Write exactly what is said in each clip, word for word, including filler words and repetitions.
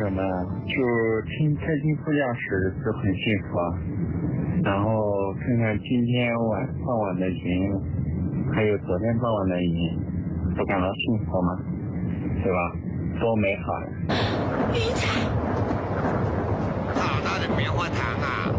者呢，就听开心副驾驶就很幸福啊。然后看看今天晚傍晚的云，还有昨天傍晚的云，不感到幸福吗？对吧？多美好呀！ 云彩， 好大的棉花糖啊！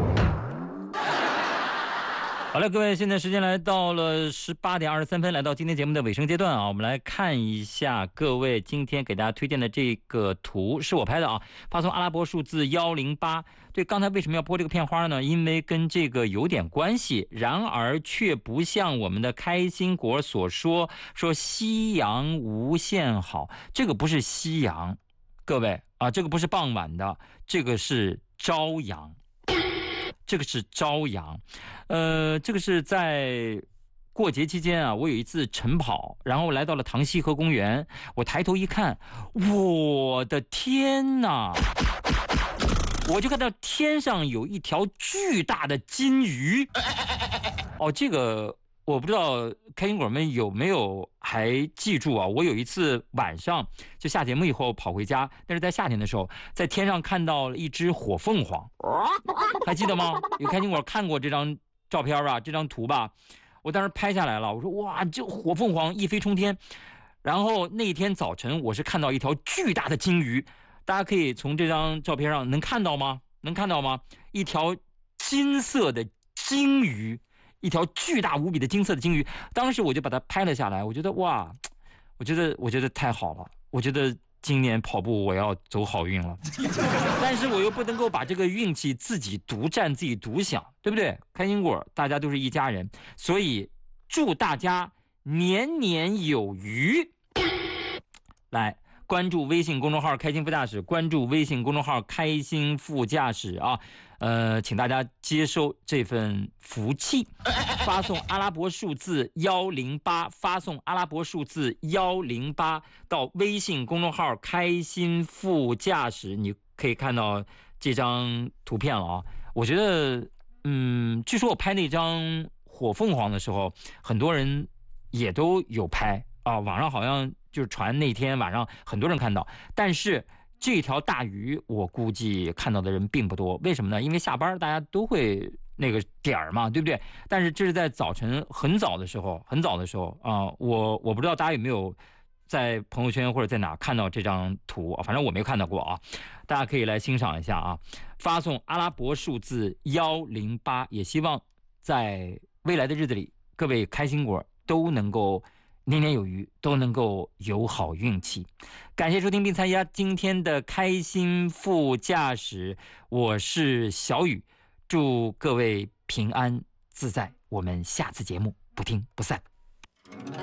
好了，各位，现在时间来到了十八点二十三分，来到今天节目的尾声阶段啊，我们来看一下各位今天给大家推荐的这个图是我拍的啊，发送阿拉伯数字一零八。对，刚才为什么要播这个片花呢？因为跟这个有点关系，然而却不像我们的开心果所说，说夕阳无限好，这个不是夕阳，各位啊，这个不是傍晚的，这个是朝阳。这个是朝阳，呃，这个是在过节期间啊，我有一次晨跑，然后来到了唐溪河公园，我抬头一看，我的天哪！我就看到天上有一条巨大的金鱼。哦，这个我不知道开心果们有没有还记住啊？我有一次晚上就下节目以后跑回家，但是在夏天的时候，在天上看到了一只火凤凰，还记得吗？有开心果看过这张照片吧？这张图吧？我当时拍下来了，我说哇，这火凤凰一飞冲天。然后那天早晨我是看到一条巨大的金鱼，大家可以从这张照片上能看到吗？能看到吗？一条金色的金鱼。一条巨大无比的金色的金鱼，当时我就把它拍了下来。我觉得哇，我觉得我觉得太好了，我觉得今年跑步我要走好运了。但是我又不能够把这个运气自己独占自己独享，对不对？开心果大家都是一家人，所以祝大家年年有余。来关注微信公众号开心副驾驶，关注微信公众号开心副驾驶啊，呃，请大家接收这份福气，发送阿拉伯数字一零八，发送阿拉伯数字一零八到微信公众号开心副驾驶，你可以看到这张图片了啊。我觉得，嗯，据说我拍那张火凤凰的时候，很多人也都有拍啊，网上好像。就是传那天晚上很多人看到，但是这条大鱼我估计看到的人并不多。为什么呢？因为下班大家都会那个点儿嘛，对不对？但是这是在早晨很早的时候，很早的时候啊、呃，我我不知道大家有没有在朋友圈或者在哪看到这张图，反正我没有看到过啊。大家可以来欣赏一下啊，发送阿拉伯数字一零八，也希望在未来的日子里，各位开心果都能够。年年有余，都能够有好运气。感谢收听并参加今天的开心副驾驶，我是小雨，祝各位平安自在，我们下次节目不听不散。